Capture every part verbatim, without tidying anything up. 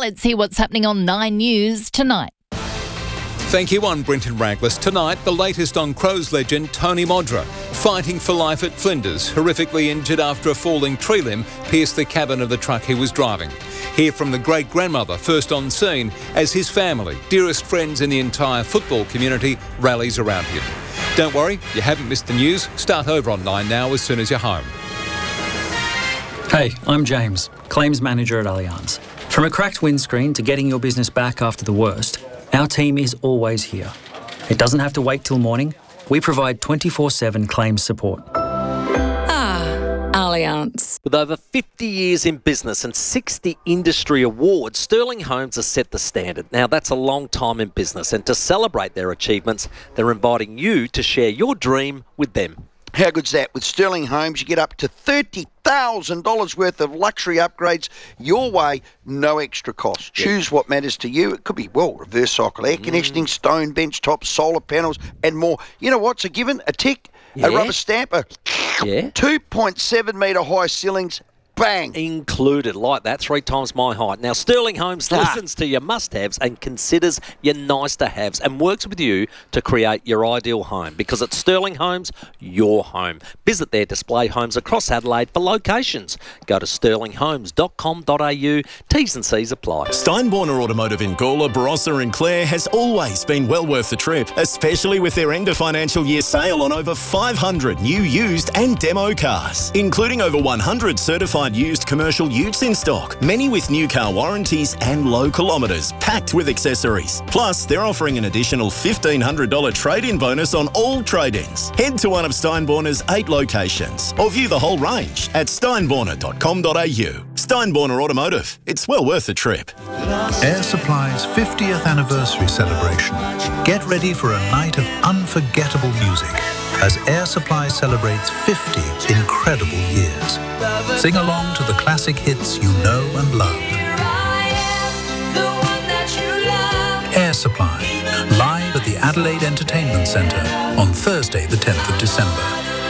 let's see what's happening on Nine News tonight. Thank you. I'm Brenton Raglas. Tonight, the latest on Crows legend Tony Modra, fighting for life at Flinders, horrifically injured after a falling tree limb pierced the cabin of the truck he was driving. Hear from the great-grandmother first on scene as his family, dearest friends in the entire football community, rallies around him. Don't worry, you haven't missed the news. Start over on Nine now as soon as you're home. Hey, I'm James, Claims Manager at Allianz. From a cracked windscreen to getting your business back after the worst, our team is always here. It doesn't have to wait till morning. We provide twenty-four seven claims support. Ah, Allianz. With over fifty years in business and sixty industry awards, Sterling Homes has set the standard. Now, that's a long time in business, and to celebrate their achievements, they're inviting you to share your dream with them. How good's that? With Sterling Homes, you get up to thirty thousand dollars worth of luxury upgrades your way, no extra cost. Yeah. Choose what matters to you. It could be, well, reverse cycle air conditioning, mm. stone bench tops, solar panels, and more. You know what's a given? A tick, yeah. a rubber stamp, a yeah. two point seven metre high ceilings, bang. Included, like that, three times my height. Now, Sterling Homes ah. listens to your must-haves and considers your nice-to-haves and works with you to create your ideal home, because at Sterling Homes, your home. Visit their display homes across Adelaide for locations. Go to sterling homes dot com dot a u. T's and C's apply. Steinborner Automotive in Gawler, Barossa and Clare has always been well worth the trip, especially with their end-of-financial year sale on over five hundred new used and demo cars, including over one hundred certified used commercial utes in stock, many with new car warranties and low kilometres, packed with accessories. Plus, they're offering an additional fifteen hundred dollars trade-in bonus on all trade-ins. Head to one of Steinborner's eight locations or view the whole range at steinborner dot com dot a u. Steinborner Automotive. It's well worth the trip. Air Supply's fiftieth anniversary celebration. Get ready for a night of unforgettable music as Air Supply celebrates fifty incredible years. Sing along to the classic hits you know and love. Air Supply, live at the Adelaide Entertainment Centre on Thursday the tenth of December.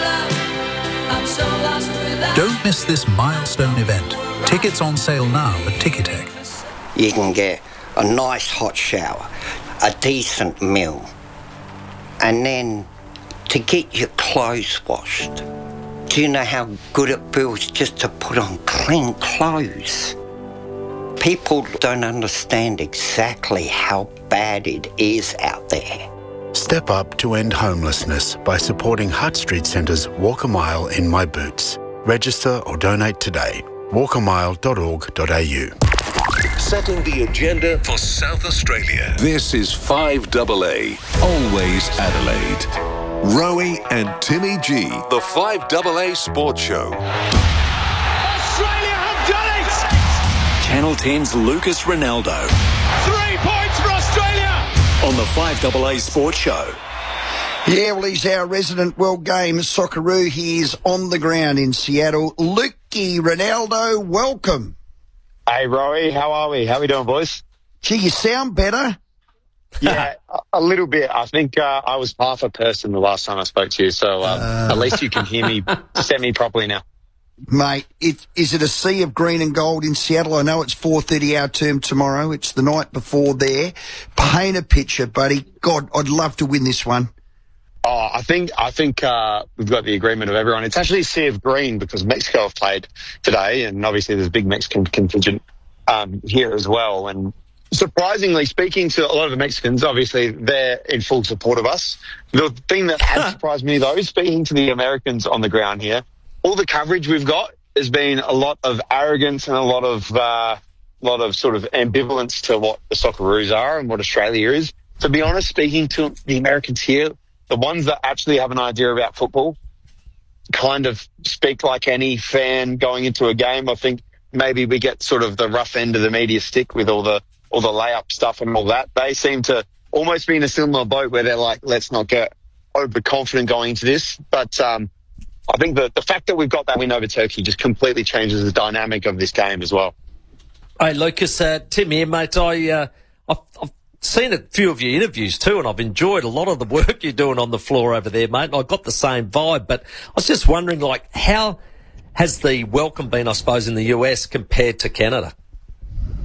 Don't miss this milestone event. Tickets on sale now at Ticketek. You can get a nice hot shower, a decent meal, and then to get your clothes washed. Do you know how good it feels just to put on clean clothes? People don't understand exactly how bad it is out there. Step up to end homelessness by supporting Hutt Street Centre's Walk a Mile in My Boots. Register or donate today. walk a mile dot org dot a u. Setting the agenda for South Australia. This is five A A, always Adelaide. Rowie and Timmy G, the five A A Sports Show. Australia have done it! Channel ten's Lucas Ronaldo. Three points for Australia! On the five A A Sports Show. Yeah, well, he's our resident World Games Socceroo. He is on the ground in Seattle. Lukey Ronaldo, welcome. Hey, Rowie, how are we? How are we doing, boys? Gee, you sound better. Yeah, a little bit. I think uh, I was half a person the last time I spoke to you, so um, uh, at least you can hear me semi-properly now. Mate, it, is it a sea of green and gold in Seattle? I know it's four thirty our term tomorrow. It's the night before there. Paint a picture, buddy. God, I'd love to win this one. Oh, I think I think uh, we've got the agreement of everyone. It's actually a sea of green because Mexico have played today, and obviously there's a big Mexican contingent um, here as well. And surprisingly, speaking to a lot of the Mexicans, obviously they're in full support of us. The thing that has surprised me, though, speaking to the Americans on the ground here, all the coverage we've got has been a lot of arrogance and a lot of uh, lot of sort of ambivalence to what the Socceroos are and what Australia is. To be honest, speaking to the Americans here, the ones that actually have an idea about football kind of speak like any fan going into a game. I think maybe we get sort of the rough end of the media stick with all the all the layup stuff and all that. They seem to almost be in a similar boat where they're like, let's not get overconfident going into this. But um, I think the, the fact that we've got that win over Turkey just completely changes the dynamic of this game as well. Hey, Lucas, uh, Tim here, mate. I, uh, I've, I've seen a few of your interviews too, and I've enjoyed a lot of the work you're doing on the floor over there, mate. And I got the same vibe, but I was just wondering, like, how has the welcome been, I suppose, in the U S compared to Canada?